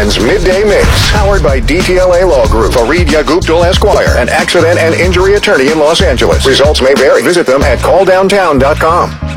WFN's Midday Mix, powered by DTLA Law Group, Fareed Yaguptal Esquire, an accident and injury attorney in Los Angeles. Results may vary. Visit them at calldowntown.com.